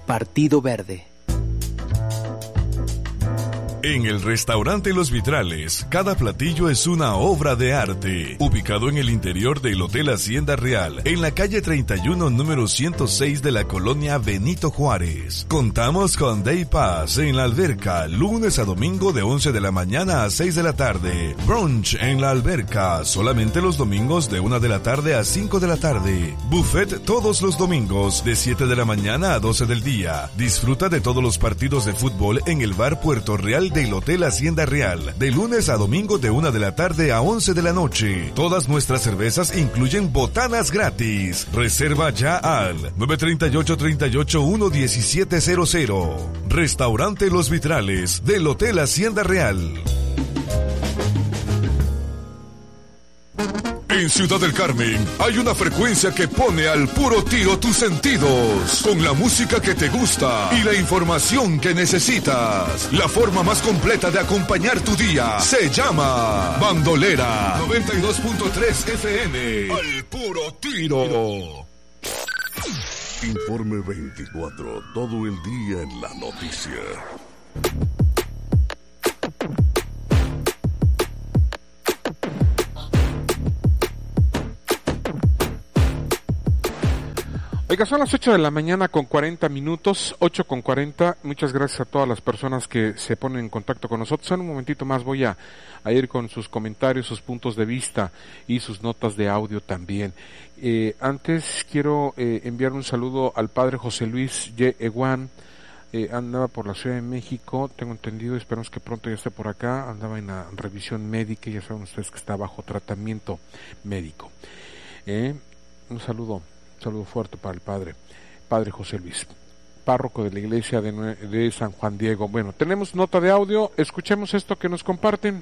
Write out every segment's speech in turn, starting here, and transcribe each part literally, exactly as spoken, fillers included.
Partido Verde. En el restaurante Los Vitrales, cada platillo es una obra de arte. Ubicado en el interior del Hotel Hacienda Real, en la calle treinta y uno, número ciento seis de la colonia Benito Juárez. Contamos con Day Pass en la alberca, lunes a domingo de once de la mañana a seis de la tarde. Brunch en la alberca, solamente los domingos de una de la tarde a cinco de la tarde. Buffet todos los domingos de siete de la mañana a doce del día. Disfruta de todos los partidos de fútbol en el bar Puerto Real del Hotel Hacienda Real, de lunes a domingo de una de la tarde a once de la noche. Todas nuestras cervezas incluyen botanas gratis. Reserva ya al nueve tres ocho, tres ocho uno, uno siete cero cero. Restaurante Los Vitrales del Hotel Hacienda Real. En Ciudad del Carmen hay una frecuencia que pone al puro tiro tus sentidos, con la música que te gusta y la información que necesitas. La forma más completa de acompañar tu día se llama Bandolera noventa y dos punto tres F M. Al puro tiro. Informe veinticuatro, todo el día en la noticia. Oiga, son las ocho de la mañana con cuarenta minutos, ocho con cuarenta. Muchas gracias a todas las personas que se ponen en contacto con nosotros. En un momentito más voy a, a ir con sus comentarios, sus puntos de vista y sus notas de audio también. Eh, antes quiero eh, enviar un saludo al padre José Luis Y. Eguán. Eh, andaba por la Ciudad de México, tengo entendido, esperamos que pronto ya esté por acá. Andaba en la revisión médica y ya saben ustedes que está bajo tratamiento médico. Eh, un saludo. Un saludo fuerte para el padre, padre José Luis, párroco de la iglesia de, de San Juan Diego. Bueno, tenemos nota de audio, escuchemos esto que nos comparten.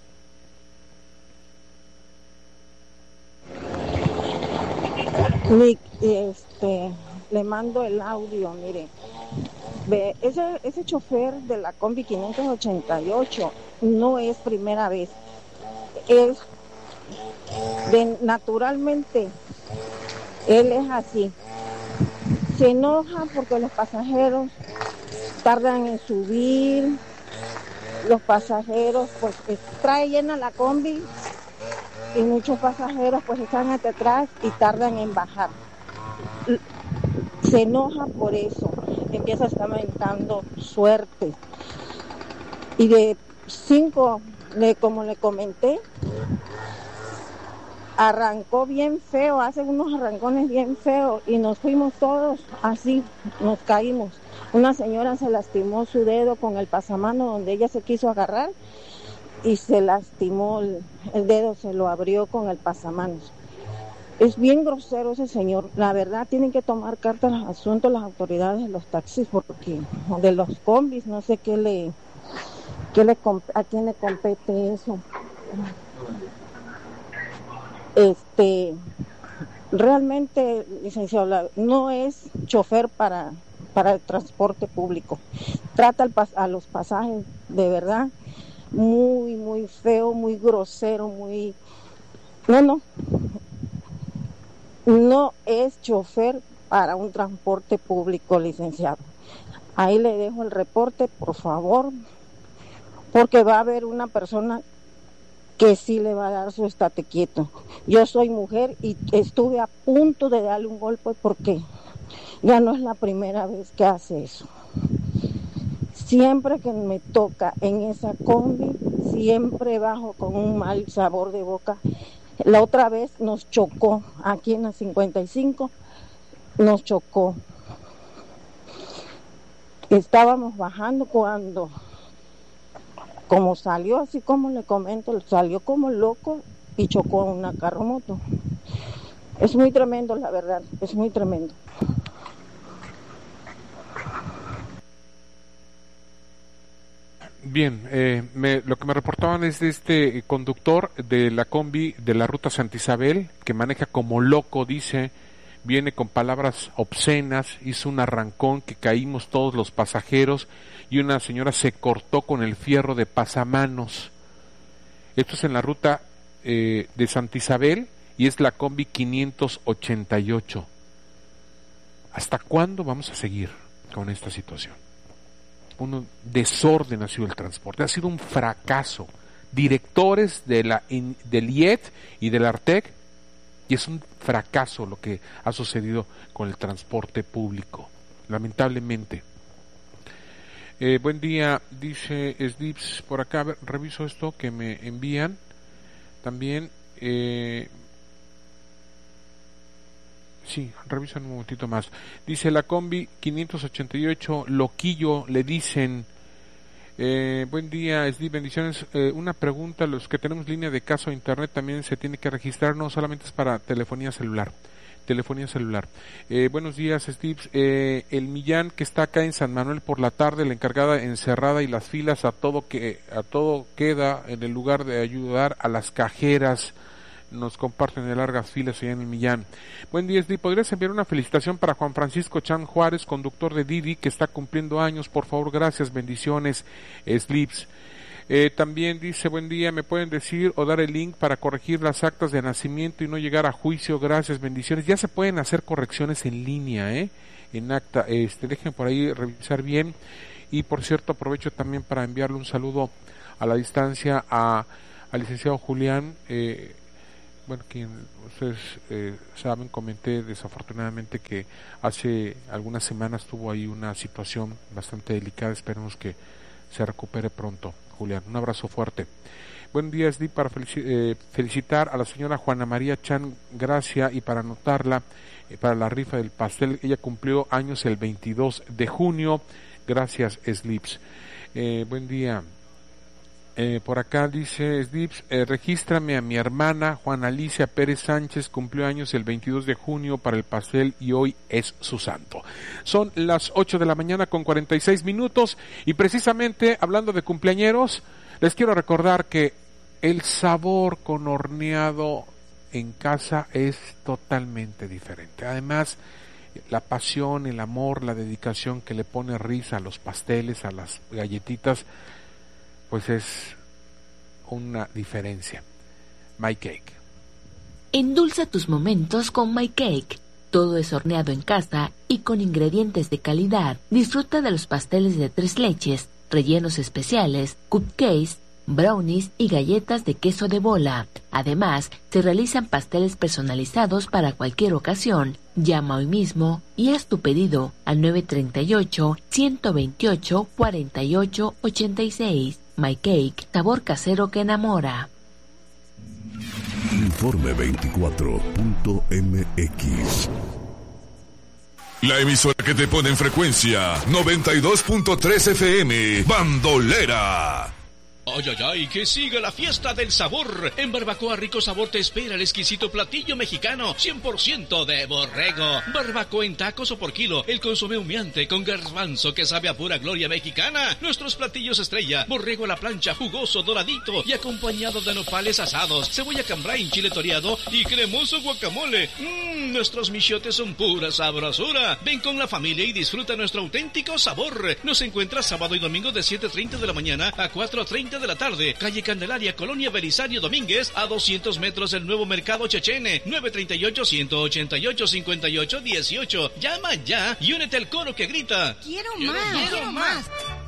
Nick, este, le mando el audio, mire, ve, ese, ese chofer de la combi quinientos ochenta y ocho no es primera vez, es de, naturalmente. Él es así, se enoja porque los pasajeros tardan en subir, los pasajeros pues trae llena la combi y muchos pasajeros pues están hasta atrás y tardan en bajar. Se enoja por eso, empieza a estar mentando suerte. Y de cinco, de, como le comenté, arrancó bien feo, hace unos arrancones bien feos y nos fuimos todos así, nos caímos. Una señora se lastimó su dedo con el pasamano donde ella se quiso agarrar y se lastimó el, el dedo, se lo abrió con el pasamanos. Es bien grosero ese señor, la verdad tienen que tomar cartas al asunto las autoridades de los taxis porque de los combis no sé qué le, qué le a quién le compete eso. Este, realmente, licenciado, no es chofer para, para el transporte público. Trata al pas- a los pasajes de verdad muy, muy feo, muy grosero, muy... No, no. No es chofer para un transporte público, licenciado. Ahí le dejo el reporte, por favor, porque va a haber una persona que sí le va a dar su estate quieto. Yo soy mujer y estuve a punto de darle un golpe porque ya no es la primera vez que hace eso. Siempre que me toca en esa combi, siempre bajo con un mal sabor de boca. La otra vez nos chocó, aquí en la cincuenta y cinco, nos chocó. Estábamos bajando cuando... Como salió, así como le comento, salió como loco y chocó una carromoto. Es muy tremendo, la verdad, es muy tremendo. Bien, eh, me, lo que me reportaban es de este conductor de la combi de la ruta Santa Isabel, que maneja como loco, dice, viene con palabras obscenas, hizo un arrancón que caímos todos los pasajeros y una señora se cortó con el fierro de pasamanos. Esto es en la ruta eh, de Santa Isabel y es la combi quinientos ochenta y ocho. ¿Hasta cuándo vamos a seguir? con esta situación. Un desorden ha sido el transporte, ha sido un fracaso. Directores de la, in, del I E T y del Artec, y es un fracaso lo que ha sucedido con el transporte público, lamentablemente. Eh, buen día, dice Slips por acá. A ver, reviso esto que me envían también. Eh, sí, reviso un momentito más. Dice la combi quinientos ochenta y ocho Loquillo, le dicen. Eh, buen día, Slips, bendiciones. Eh, una pregunta: los que tenemos línea de casa o internet también se tiene que registrar, no solamente es para telefonía celular. Telefonía celular. Eh, buenos días, Slips. Eh, el Millán que está acá en San Manuel por la tarde, la encargada encerrada y las filas a todo que a todo queda en el lugar de ayudar a las cajeras. Nos comparten de largas filas allá en el Millán. Buen día, Slips. ¿Podrías enviar una felicitación para Juan Francisco Chan Juárez, conductor de Didi, que está cumpliendo años? Por favor, gracias, bendiciones, Slips. Eh, también dice, buen día, ¿me pueden decir o dar el link para corregir las actas de nacimiento y no llegar a juicio? Gracias, bendiciones. Ya se pueden hacer correcciones en línea, ¿eh? En acta. Este, dejen por ahí revisar bien. Y por cierto, aprovecho también para enviarle un saludo a la distancia a al licenciado Julián. Eh, bueno, quien ustedes eh, saben, comenté desafortunadamente que hace algunas semanas tuvo ahí una situación bastante delicada. Esperemos que se recupere pronto, Julián. Un abrazo fuerte. Buen día, Slips, para felici- eh, felicitar a la señora Juana María Chan Gracia y para anotarla eh, para la rifa del pastel. Ella cumplió años el veintidós de junio. Gracias, Slips. Eh, buen día. Eh, por acá dice Slips, eh, regístrame a mi hermana Juana Alicia Pérez Sánchez, cumplió años el veintidós de junio para el pastel y hoy es su santo. Son las ocho de la mañana con cuarenta y seis minutos y precisamente hablando de cumpleañeros, les quiero recordar que el sabor con horneado en casa es totalmente diferente. Además, la pasión, el amor, la dedicación que le pone risa a los pasteles, a las galletitas, pues es una diferencia. My Cake. Endulza tus momentos con My Cake. Todo es horneado en casa y con ingredientes de calidad. Disfruta de los pasteles de tres leches, rellenos especiales, cupcakes, brownies y galletas de queso de bola. Además, se realizan pasteles personalizados para cualquier ocasión. Llama hoy mismo y haz tu pedido al nueve tres ocho, uno dos ocho, cuatro ocho ocho seis. My Cake, sabor casero que enamora. Informe veinticuatro punto m x. La emisora que te pone en frecuencia noventa y dos punto tres F M, Bandolera. Ay, ay, ay, que siga la fiesta del sabor. En Barbacoa Rico Sabor te espera el exquisito platillo mexicano cien por ciento de borrego. Barbacoa en tacos o por kilo, el consomé humeante con garbanzo que sabe a pura gloria mexicana. Nuestros platillos estrella, borrego a la plancha, jugoso, doradito y acompañado de nopales asados, cebolla cambray, chile toreado y cremoso guacamole. Mmm, nuestros michotes son pura sabrosura. Ven con la familia y disfruta nuestro auténtico sabor. Nos encuentras sábado y domingo de siete treinta de la mañana a cuatro treinta de la tarde, calle Candelaria, Colonia Belisario Domínguez, a doscientos metros del nuevo mercado Chechene. Nueve tres ocho, uno ocho ocho, cinco ocho uno ocho. Llama ya y únete al coro que grita: ¡Quiero más! ¡Quiero más!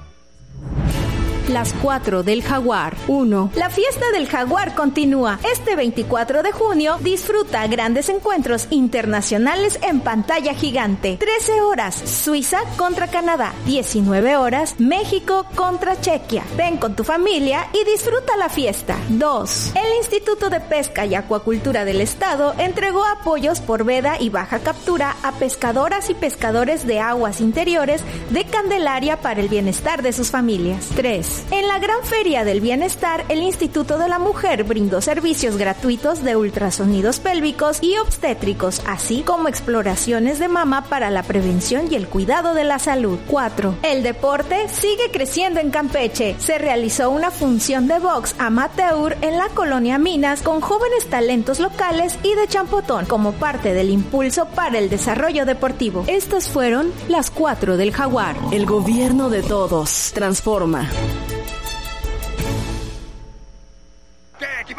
Las cuatro del Jaguar. uno. La fiesta del Jaguar continúa. Este veinticuatro de junio disfruta grandes encuentros internacionales en pantalla gigante. trece horas, Suiza contra Canadá. diecinueve horas, México contra Chequia. Ven con tu familia y disfruta la fiesta. dos. El Instituto de Pesca y Acuacultura del Estado entregó apoyos por veda y baja captura a pescadoras y pescadores de aguas interiores de Candelaria para el bienestar de sus familias. tres. En la Gran Feria del Bienestar, el Instituto de la Mujer brindó servicios gratuitos de ultrasonidos pélvicos y obstétricos, así como exploraciones de mama para la prevención y el cuidado de la salud. cuatro. El deporte sigue creciendo en Campeche. Se realizó una función de box amateur en la colonia Minas con jóvenes talentos locales y de Champotón como parte del impulso para el desarrollo deportivo. Estas fueron las cuatro del Jaguar. El gobierno de todos transforma. ¡Qué equipazo!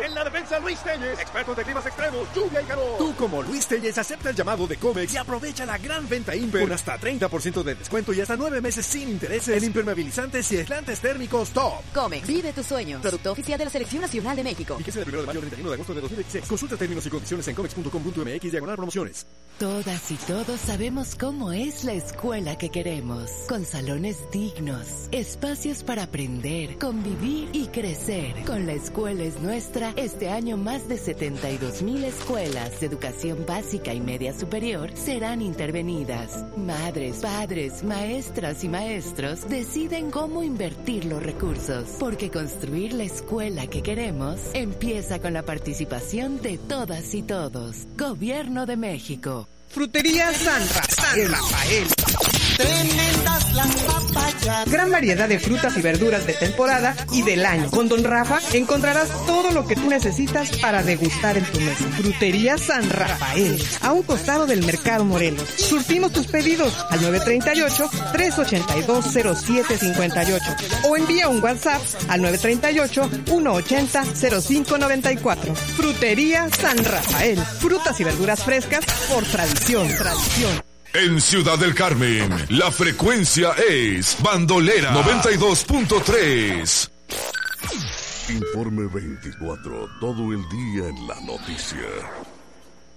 En la defensa, Luis Telles, expertos de climas extremos, lluvia y calor. Tú, como Luis Telles, acepta el llamado de Comex y aprovecha la gran venta Imper con hasta treinta por ciento de descuento y hasta nueve meses sin intereses en impermeabilizantes y aislantes térmicos top. Comex, vive tus sueños. Producto oficial de la Selección Nacional de México. Fíjese del primero de mayo al treinta y uno de agosto de dos mil dieciséis. Consulta términos y condiciones en comex punto com punto m x diagonal promociones. Todas y todos sabemos cómo es la escuela que queremos. Con salones dignos, espacios para aprender, convivir y crecer. Con La Escuela es Nuestra, este año más de setenta y dos mil escuelas de educación básica y media superior serán intervenidas. Madres, padres, maestras y maestros deciden cómo invertir los recursos, porque construir la escuela que queremos empieza con la participación de todas y todos. Gobierno de México. Frutería San Rafael. Rafael. Tremendas las papayas. Gran variedad de frutas y verduras de temporada y del año. Con Don Rafa encontrarás todo lo que tú necesitas para degustar en tu mesa. Frutería San Rafael, a un costado del Mercado Morelos. Surtimos tus pedidos al nueve treinta y ocho, tres ochenta y dos, cero siete cincuenta y ocho o envía un WhatsApp al nueve treinta y ocho, uno ochenta, cero cinco noventa y cuatro. Frutería San Rafael, frutas y verduras frescas por tradición, tradición. En Ciudad del Carmen, la frecuencia es Bandolera noventa y dos punto tres. Informe veinticuatro, todo el día en la noticia.